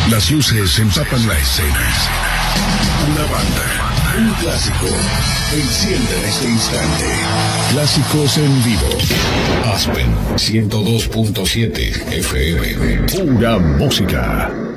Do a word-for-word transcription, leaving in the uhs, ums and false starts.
Las luces empapan la escena. Una banda, un clásico, enciende en este instante. Clásicos en vivo. Aspen ciento dos punto siete F M. Pura música.